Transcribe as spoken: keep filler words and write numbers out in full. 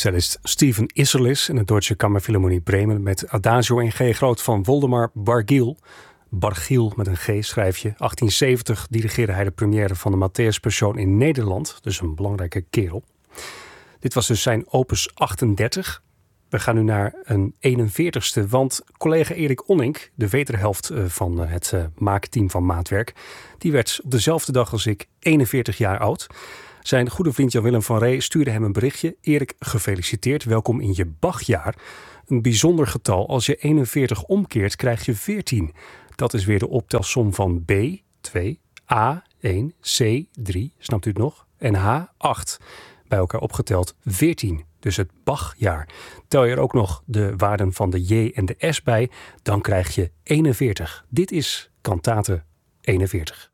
Cellist Steven Isserlis en de Deutsche Kammerphilharmonie Bremen met Adagio in G groot van Woldemar Bargiel. Bargiel met een G schrijf je. achttien zeventig dirigeerde hij de première van de Matthäus Passion in Nederland. Dus een belangrijke kerel. Dit was dus zijn opus achtendertig. We gaan nu naar een eenenveertigste, want collega Erik Onnink, de wederhelft van het maakteam van Maatwerk, die werd op dezelfde dag als ik eenenveertig jaar oud. Zijn goede vriend Jan-Willem van Ree stuurde hem een berichtje. Erik, gefeliciteerd, welkom in je Bachjaar. Een bijzonder getal, als je eenenveertig omkeert krijg je veertien. Dat is weer de optelsom van B, twee, A, één, C, drie, snapt u het nog? En H, acht. Bij elkaar opgeteld veertien. Dus het Bachjaar. Tel je er ook nog de waarden van de J en de S bij, dan krijg je eenenveertig. Dit is kantate eenenveertig.